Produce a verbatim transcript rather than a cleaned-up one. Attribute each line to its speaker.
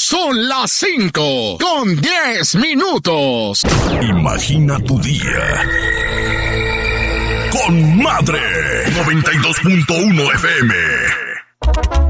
Speaker 1: Son las cinco con diez minutos.
Speaker 2: Imagina tu día con Madre noventa y dos punto uno F M.